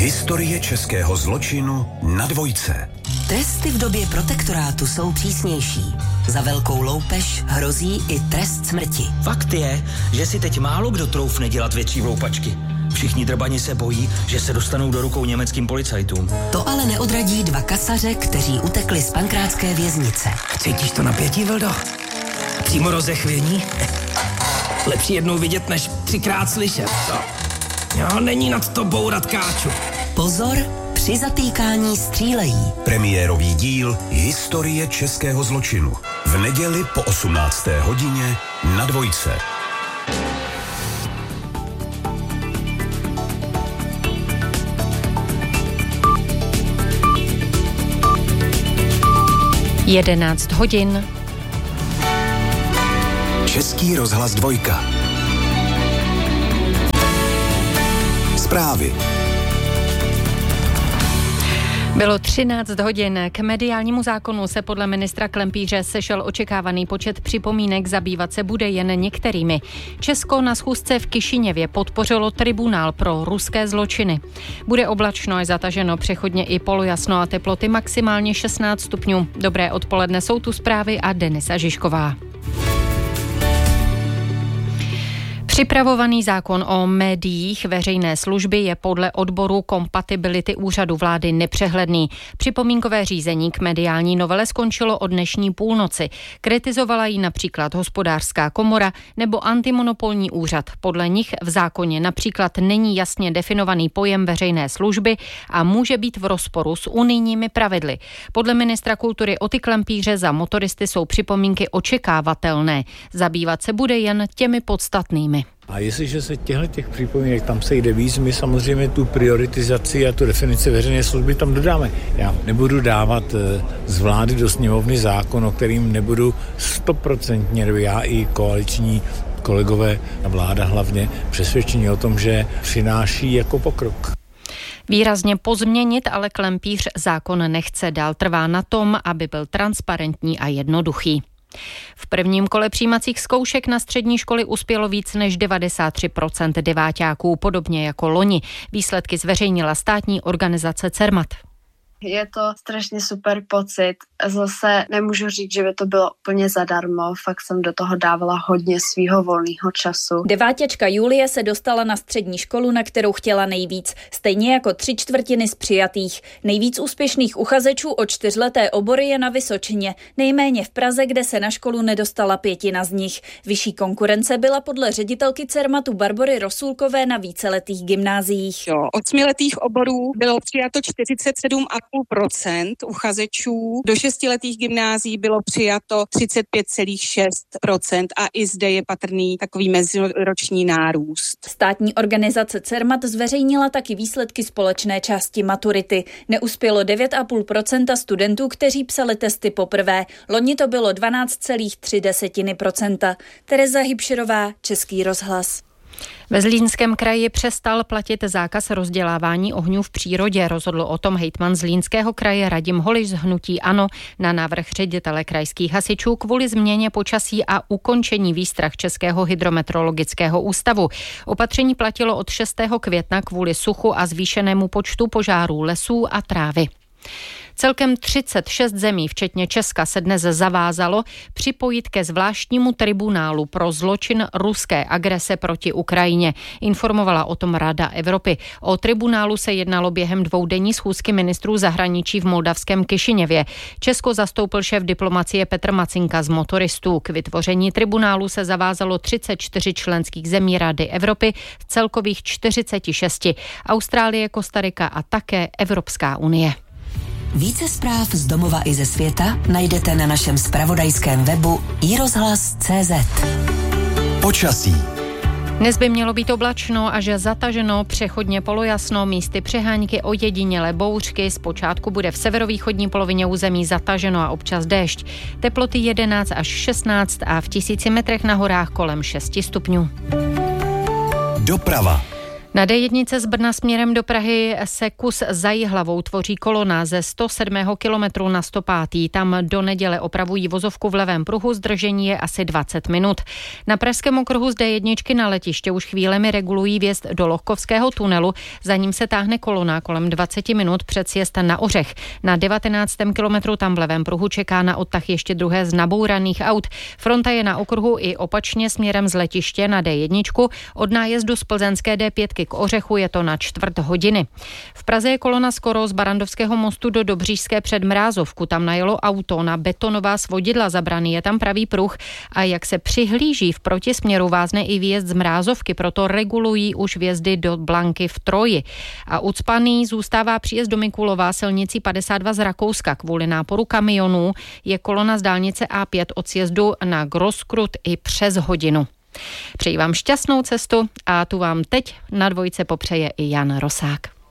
Historie českého zločinu na Dvojce. Tresty v době protektorátu jsou přísnější. Za velkou loupež hrozí i trest smrti. Fakt je, že si teď málo kdo troufne dělat větší vloupačky. Všichni drbani se bojí, že se dostanou do rukou německým policajtům. To ale neodradí dva kasaře, kteří utekli z pankrátské věznice. Cítíš to napětí, Vildo? Přímo rozechvění? Lepší jednou vidět, než 3krát slyšet. Jo, není nad to bourat káču. Pozor, při zatýkání střílejí. Premiérový díl Historie českého zločinu. V neděli po 18. hodině na Dvojce. Jedenáct hodin. Český rozhlas Dvojka. Zprávy. Bylo 13 hodin. K mediálnímu zákonu se podle ministra Klempíře sešel očekávaný počet připomínek, zabývat se bude jen některými. Česko na schůzce v Kišiněvě podpořilo tribunál pro ruské zločiny. Bude oblačno a zataženo, přechodně i polojasno a teploty maximálně 16 stupňů. Dobré odpoledne, jsou tu zprávy a Denisa Žižková. Připravovaný zákon o médiích veřejné služby je podle odboru kompatibility úřadu vlády nepřehledný. Připomínkové řízení k mediální novele skončilo o dnešní půlnoci. Kritizovala ji například Hospodářská komora nebo Antimonopolní úřad. Podle nich v zákoně například není jasně definovaný pojem veřejné služby a může být v rozporu s unijními pravidly. Podle ministra kultury Oty Klempíře za motoristy jsou připomínky očekávatelné. Zabývat se bude jen těmi podstatnými. A jestliže se těch připomínek tam sejde víc, my samozřejmě tu prioritizaci a tu definici veřejné služby tam dodáme. Já nebudu dávat z vlády do sněmovny zákon, o kterým nebudu 100% já i koaliční kolegové a vláda hlavně přesvědčení o tom, že přináší jako pokrok. Výrazně pozměnit ale Klempíř zákon nechce, dál trvá na tom, aby byl transparentní a jednoduchý. V prvním kole přijímacích zkoušek na střední školy uspělo víc než 93% deváťáků, podobně jako loni. Výsledky zveřejnila státní organizace Cermat. Je to strašně super pocit. Zase nemůžu říct, že by to bylo úplně zadarmo. Fakt jsem do toho dávala hodně svýho volného času. Deváťačka Julie se dostala na střední školu, na kterou chtěla nejvíc. Stejně jako 3/4 z přijatých. Nejvíc úspěšných uchazečů o 4leté obory je na Vysočině. Nejméně v Praze, kde se na školu nedostala 1/5 z nich. Vyšší konkurence byla podle ředitelky Cermatu Barbory Rosulkové na víceletých gymnáziích. Od 8letých oborů bylo přijato 47,5% uchazečů, do 6letých gymnázií bylo přijato 35,6% a i zde je patrný takový meziroční nárůst. Státní organizace Cermat zveřejnila taky výsledky společné části maturity. Neuspělo 9,5% studentů, kteří psali testy poprvé. Loni to bylo 12,3%. Tereza Hybširová, Český rozhlas. Ve Zlínském kraji přestal platit zákaz rozdělávání ohňů v přírodě. Rozhodl o tom hejtman Zlínského kraje Radim Holiš z hnutí ANO na návrh ředitele krajských hasičů kvůli změně počasí a ukončení výstrah Českého hydrometeorologického ústavu. Opatření platilo od 6. května kvůli suchu a zvýšenému počtu požárů lesů a trávy. Celkem 36 zemí, včetně Česka, se dnes zavázalo připojit ke zvláštnímu tribunálu pro zločin ruské agrese proti Ukrajině. Informovala o tom Rada Evropy. O tribunálu se jednalo během dvoudenní schůzky ministrů zahraničí v moldavském Kišiněvě. Česko zastoupil šéf diplomacie Petr Macinka z motoristů. K vytvoření tribunálu se zavázalo 34 členských zemí Rady Evropy z celkových 46. Austrálie, Kostarika a také Evropská unie. Více zpráv z domova i ze světa najdete na našem zpravodajském webu iRozhlas.cz. Počasí. Dnes by mělo být oblačno až zataženo, přechodně polojasno, místy přehánky, ojedinělé bouřky. Zpočátku bude v severovýchodní polovině území zataženo a občas déšť. Teploty 11 až 16 a v 1000 metrech na horách kolem 6 stupňů. Doprava. Na D1 z Brna směrem do Prahy se kus za Jihlavou tvoří kolona ze 107. kilometru na 105. Tam do neděle opravují vozovku v levém pruhu, zdržení je asi 20 minut. Na pražském okruhu z D1 na letiště už chvílemi regulují vjezd do Lohkovského tunelu, za ním se táhne kolona kolem 20 minut před sjezd na Ořech. Na 19. kilometru tam v levém pruhu čeká na odtah ještě druhé z nabouraných aut. Fronta je na okruhu i opačně směrem z letiště na D1. Od nájezdu z plzeňské D5 k Ořechu je to na čtvrt hodiny. V Praze je kolona skoro z Barandovského mostu do Dobříšské před Mrázovku. Tam najelo auto na betonová svodidla, zabraný je tam pravý pruh a jak se přihlíží v protisměru, vázne i výjezd z Mrázovky, proto regulují už vjezdy do Blanky v Troji. A ucpaný zůstává příjezd do Mikulova silnicí 52 z Rakouska. Kvůli náporu kamionů je kolona z dálnice A5 od sjezdu na Groskrut i přes hodinu. Přeji vám šťastnou cestu a tu vám teď na dvojce popřeje i Jan Rosák.